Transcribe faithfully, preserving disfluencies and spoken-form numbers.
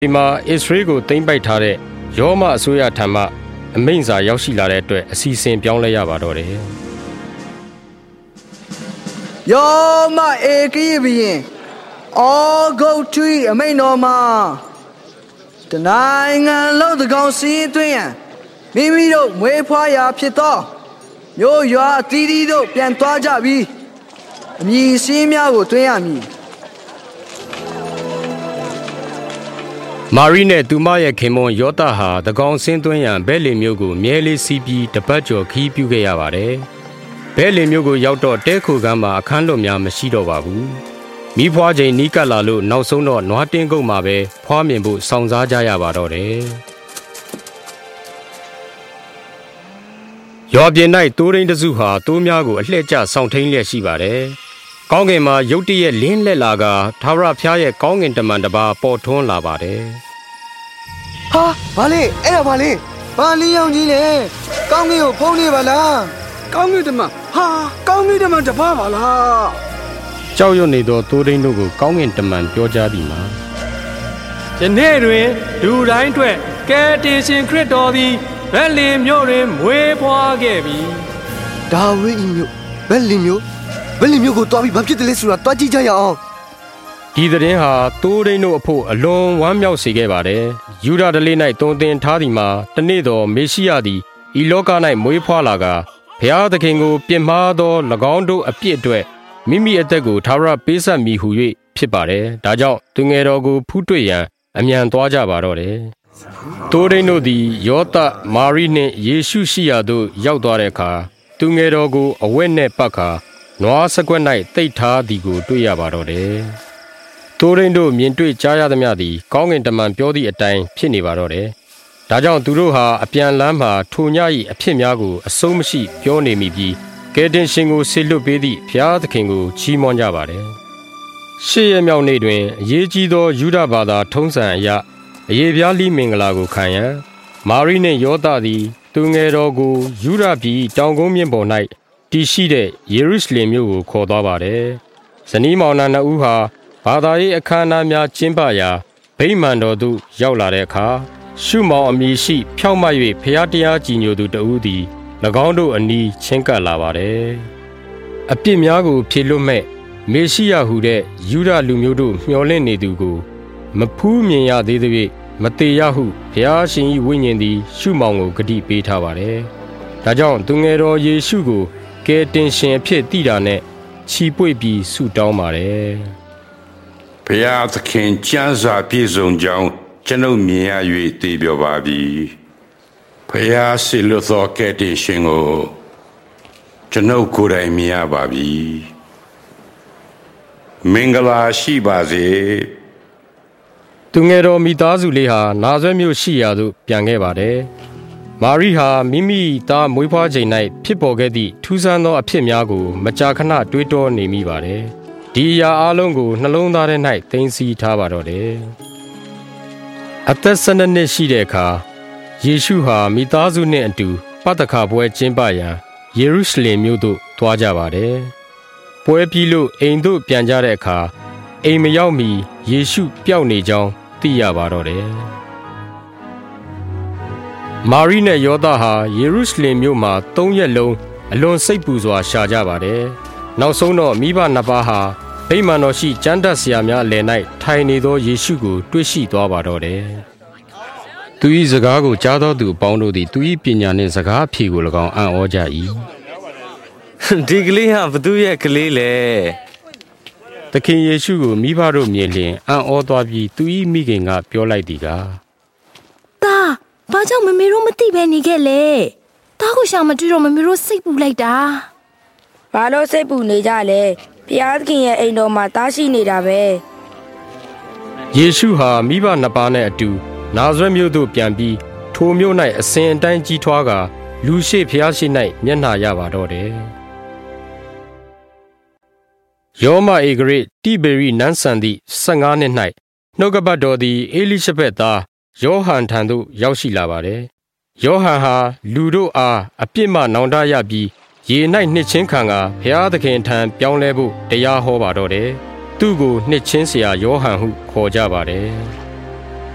ဒီမှာအစ္စရေးကိုသိမ်းပိုက်ထားတဲ့ယောမအစိုးရထံမှအမိန့်စာရောက်ရှိလာတဲ့အတွက်အစီအစဉ်ပြောင်းလဲရပါတော့တယ်ယောမဧကရေဘုရင်အောဂုတ်ထွေအမိန့်တော်မှာတနိုင်ငံလုံးသကောင်စီးသွင်းရန်မိမိတို့မွေးဖွားရာဖြစ်သောမြို့ရွာအသီးသီးတို့ပြန်သွားကြပြီးအမည်စင်းများကိုသွင်းရမည်မာရီနဲ့သူမရဲ့ခင်မွန်ယောသဟာသကောင်ဆင်းသွင်းရန်ဘဲလင်မြို့ကိုမြဲလေးစီးပြီးတပတ်ကျော်ခီးပြုခဲ့ရပါတယ်ဘဲလင်မြို့ကိုရောက်တော့တဲခိုကမ်းမှာအခန်းလွတ်များမရှိတော့ပါဘူးမိဖွားချိန်နီးကပ်လာလို့နောက်ဆုံးတော့နွားတင်းကုတ်မှာပဲဖွားမြင်ဖို့စောင့်စားကြရပါတော့တယ်ရွာပြင်၌တိုးရင်းတစုဟာတိုးများကိုအလှည့်ကျဆောင်ထိန်လျက်ရှိပါတယ်ကောင်းကင်မှာရုတ်တရက်လင်းလက်လာကထာဝရဘုရားရဲ့ကောင်းကင်တမန်တစ်ပါးပေါ်ထွန်းလာပါတယ်ဟာဘာလဲအဲ့ဒါဘာလဲဘာလင်းရောင်ကြီးလဲကောင်းကင်ကိုဖုံးနေပါလားကောင်းကင်တမန်ဟာကောင်းကင်တမန်တစ်ပါးပါလားကြောက်ရွံ့နေသောတိုးရင်းတို့ကိုကောင်းကင်တမန်ပြောကြားပြီးမှယနေ့တွင်လူတိုင်းအတွက်ကယ်တင်ရှင်ခရစ်တော်သည်ဘက်လင်မြို့တွင်မွေးဖွားခဲ့ပြီဒါဝိဒ်မြို့ဘက်လင်မြို့ဘယ်လိုမျိုးကိုတွားပြီးဘာဖြစ်တယ်လဲဆိုတာတွားကြည့်ကြရအောင်ဒီသတင်းဟာတိုးရင်းတို့အဖို့အလွန်ဝမ်းမြောက်စေခဲ့ပါတယ်ယူဒာဓလေ၌တုံသင်ထားသည်မှာတနေ့တော်မေရှိယသည်ဤလောက၌မွေးဖွားလာကဘုရားသခင်ကိုပြစ်မှားသော၎င်းတို့အပြစ်အတွက်မိမိအသက်ကိုထာဝရပေးဆက်မိဟု၍ဖြစ်ပါတယ်ဒါကြောင့်သူငယ်တော်ကိုဖူးတွေ့ရန်အမြန်သွားကြပါတော့တယ်တိုးရင်းတို့သည်ယောသမာရိနှင့်ယေရှုရှိရာသို့ရောက်သွားတဲ့အခါသူငယ်တော်ကိုအဝတ်နှင့်ပတ်ခါနွားစကွက်၌တိတ်ထားသည်ကိုတွေ့ရပါတော့တယ်။တိုးရင်းတို့မြင်တွေ့ကြားရသမျှသည်ကောင်းကင်တမန်ပြောသည့်အတိုင်းဖြစ်နေပါတော့တယ်။ဒါကြောင့်သူတို့ဟာအပြန်လမ်းမှာထိုည၏အဖြစ်များကိုအဆုံးမရှိပြောနေမိပြီးကယ်တင်ရှင်ကိုဆေလွတ်ပေးသည့်ဘုရားသခင်ကိုချီးမွမ်းကြပါတယ်။ရှေ့ရမြောက်နေ့တွင်အရေးကြီးသောယူဒဘာသာထုံးစံအရအယေပြားလိမင်္ဂလာကိုခံရန်မာရိနှင့်ယောသသည်သူငယ်တော်ကိုယူဒပြည်တောင်ကုန်းမြင့်ပေါ်၌တည်ရှိတဲ့ယေရုရှလင်မြို့ကိုခေါ်သွားပါတယ်။ဇနီးမောင်နှံနှစ်ဦးဟာဘာသာရေးအခမ်းအနားများကျင်းပရာဗိမာန်တော်သို့ရောက်လာတဲ့အခါရှုမောင်အမည်ရှိဖြောင့်မတ်၍ဖျားတရားကြည်ညိုသူတဦးသည်၎င်းတို့အနီးချင်းကပ်လာပါတယ်။အပြစ်များကိုဖြေလွတ်မဲ့မေရှိယဟုတဲ့ယူဒလူမျိုးတို့မျှော်လင့်နေသူကိုမဖူးမြင်ရသေးသဖြင့်မတေရဟုဘုရားရှင်၏ဝိညာဉ်သည်ရှုမောင်ကိုဂတိပေးထားပါတယ်။ဒါကြောင့်သူငယ်တော်ယေရှုကိုကယ်တင်ရှင်အဖြစ်တည်တာနဲ့ချီပွေပြီးဆုတောင်းပါတယ်ဘုရားသခင်ကျမ်းစာပြည့်စုံကြောင်းကျွန်ုပ်မြင်ရ၍သိပြောပါပြီဘုရားဆီလွတ်သောကယ်တင်ရှင်ကိုကျွန်ုပ်ကိုယ်တိုင်မြင်ရပါပြီမင်္ဂလာရှိပါစေသူငယ်တော်မိသားစုလေးဟာနာဇရက်မြို့ရှိရာသို့ပြန်ခဲ့ပါတယ်မာရိဟာမိမိသားမွေးဖွားချိန်၌ဖြစ်ပေါ်ခဲ့သည့်ထူးဆန်းသောအဖြစ်များကိုမကြာခဏတွေးတောနေမိပါတယ်။ဒီအရာအလုံးကိုနှလုံးသားထဲ၌သိမ်းဆည်းထားပါတော့တယ်။အသက်၁၂နှစ်ရှိတဲ့အခါယေရှုဟာမိသားစုနှင့်အတူပသခါပွဲကျင်းပရန်ယေရုရှလင်မြို့သို့သွားကြပါတယ်။ပွဲပြီးလို့အိမ်သို့ပြန်ကြတဲ့အခါအိမ်မရောက်မီယေရှုပျောက်နေကြောင်းသိရပါတော့တယ်။မာရိနဲ့ယောသဟာယေရုရှလင်မြို့မှာသုံးရက်လုံးအလွန်စိတ်ပူစွာရှာကြပါတယ်။နောက်ဆုံးတော့မိဘနှစ်ပါးဟာဗိမာန်တော်ရှိကျမ်းတတ်ဆရာများအလယ်၌ထိုင်နေသောယေရှုကိုတွေ့ရှိသွားပါတော့တယ်။သူ၏စကားကိုကြားသောသူအပေါင်းတို့သည်သူ၏ပညာနှင့်စကားအဖြေကို၎င်းအံ့ဩကြ၏။ဒီကလေးဟာဘသူရဲ့ကလေးလဲ။သခင်ယေရှုကိုမိဘတို့မြင်လျင်အံ့ဩသွားပြီးသူ၏မိခင်ကပြောလိုက်သည်ကား။တာဘာကြောင့်မမေတို့မသိပဲနေခဲ့လဲတားကိုရှာမတွေ့တော့မမေတို့စိတ်ပူလိုက်တာဘာလို့စိတ်ပူနေကြလဲဘုရားသခင်ရဲ့အိမ်တော်မှာတားရှိနေတာပဲယေရှုဟာမိဘနှစ်ပါးနဲ့အတူနာဇရက်မြို့သို့ပြန်ပြီးထိုမြို့၌အစဉ်အတိုင်းကြီးထွားကာလူရှိဘုရားရှိ၌မျက်နှာရပါတော့တယ်ယောမဧကရစ်တိဘေရိနန်းဆန်သည့်၁၅နှစ်၌နှုတ်ကပတ်တော်သည်အေလိရှဘက်သားယောဟန်ထံသို့ရောက်ရှိလာပါတယ်။ယောဟန်ဟာလူတို့အားအပြစ်မှနောင်တရပြီးရေ၌နှစ်ချင်းခံကဘုရားသခင်ထံပြောင်းလဲဖို့တရားဟောပါတော့တယ်။သူ့ကိုနှစ်ချင်းဆရာယောဟန်ဟုခေါ်ကြပါတယ်။